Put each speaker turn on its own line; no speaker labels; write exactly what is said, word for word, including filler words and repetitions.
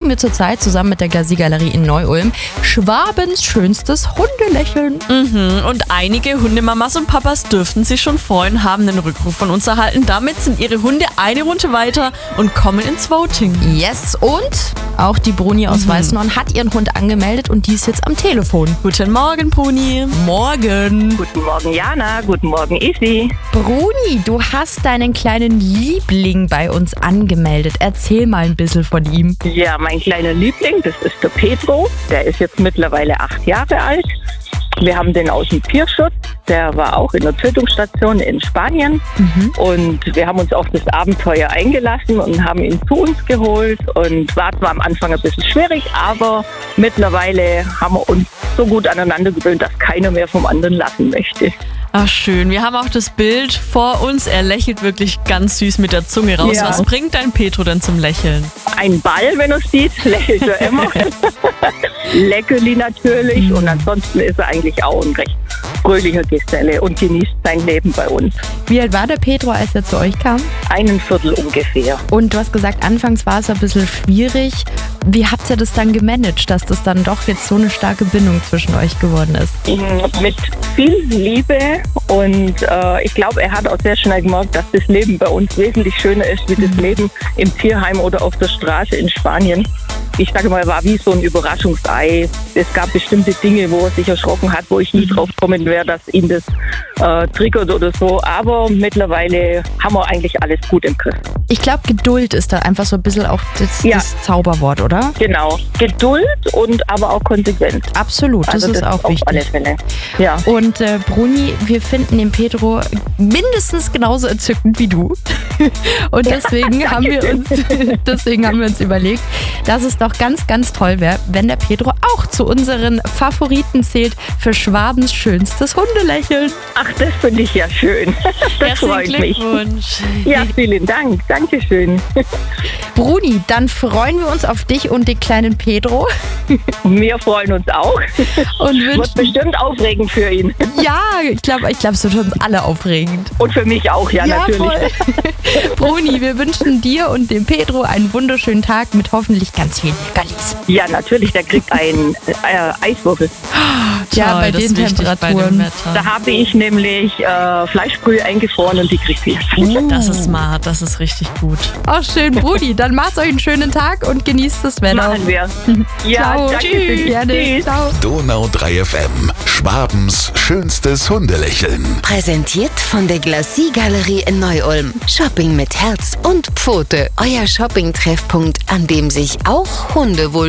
wir zurzeit zusammen mit der Glacis-Galerie in Neu-Ulm Schwabens schönstes Hundelächeln.
Mhm. Und einige Hundemamas und Papas dürften sich schon freuen, haben einen Rückruf von uns erhalten. Damit sind ihre Hunde eine Runde weiter und kommen ins Voting.
Yes, und auch die Bruni aus
Mhm.
Weißenhorn hat ihren Hund angemeldet und die ist jetzt am Telefon.
Guten Morgen, Puni.
Morgen.
Guten Morgen, Jana. Guten Morgen, Isi.
Bruni, du hast deinen kleinen Liebling bei uns angemeldet. Erzähl mal ein bisschen von ihm.
Ja, mein kleiner Liebling, das ist der Pedro. Der ist jetzt mittlerweile acht Jahre alt. Wir haben den aus dem Tierschutz. Der war auch in der Tötungsstation in Spanien.
Mhm.
Und wir haben uns auf das Abenteuer eingelassen und haben ihn zu uns geholt. Und war zwar am Anfang ein bisschen schwierig, aber mittlerweile haben wir uns so gut aneinander gewöhnt, dass keiner mehr vom anderen lassen möchte.
Ach schön, wir haben auch das Bild vor uns. Er lächelt wirklich ganz süß mit der Zunge raus.
Ja.
Was bringt dein Pedro denn zum Lächeln?
Ein Ball, wenn er es sieht, lächelt er immer. Leckerli natürlich. Und ansonsten ist er eigentlich auch ein recht fröhlicher Geselle und genießt sein Leben bei uns.
Wie alt war der Pedro, als er zu euch kam?
Einen Viertel ungefähr.
Und du hast gesagt, anfangs war es ein bisschen schwierig. Wie habt ihr das dann gemanagt, dass das dann doch jetzt so eine starke Bindung zwischen euch geworden ist?
Mit viel Liebe und äh, ich glaube, er hat auch sehr schnell gemerkt, dass das Leben bei uns wesentlich schöner ist wie das Leben im Tierheim oder auf der Straße in Spanien. Ich sage mal, war wie so ein Überraschungsei. Es gab bestimmte Dinge, wo er sich erschrocken hat, wo ich nie drauf kommen wäre, dass ihn das äh, triggert oder so. Aber mittlerweile haben wir eigentlich alles gut im Griff.
Ich glaube, Geduld ist da einfach so ein bisschen auch das,
Ja.
das Zauberwort, oder?
Genau. Geduld und aber auch Konsequenz.
Absolut, das
Also
ist auch
auf alle
wichtig.
Fälle. Ja.
Und äh, Bruni, wir finden den Pedro mindestens genauso entzückend wie du. Und deswegen haben wir uns, deswegen haben wir uns überlegt, dass es doch ganz, ganz toll wäre, wenn der Pedro auch zu unseren Favoriten zählt für Schwabens schönstes Hundelächeln.
Ach, das finde ich ja schön. Das freut
Herzlichen
mich.
Glückwunsch.
Ja, vielen Dank. Dankeschön.
Bruni, dann freuen wir uns auf dich und den kleinen Pedro
Wir freuen uns auch.
und
Wird
wünschen,
bestimmt aufregend für ihn.
ja, ich glaube, ich glaube, es wird uns alle aufregend.
Und für mich auch, ja, natürlich.
voll. Bruni, wir wünschen dir und dem Pedro einen wunderschönen Tag mit hoffentlich ganz vielen Leckerlis.
Ja, natürlich, der kriegt einen äh, Eiswürfel.
Ja,
Toll,
bei
das
den
ist wichtig bei dem
Temperaturen.
Wetter.
Da habe ich nämlich äh, Fleischbrühe eingefroren und die kriegt sie jetzt.
Das ist smart, das ist richtig gut.
Ach schön, Brudi, dann macht euch einen schönen Tag und genießt das Wetter.
Machen wir. Ja,
Ciao.
danke
Tschüss.
schön.
Gerne.
Tschüss.
Ciao.
Donau drei F M. Schwabens schönstes Hundelächeln.
Präsentiert von der Glacis-Galerie in Neu-Ulm. Shopping mit Herz und Pfote. Euer Shopping-Treffpunkt, an dem sich auch Hunde wohlfühlen.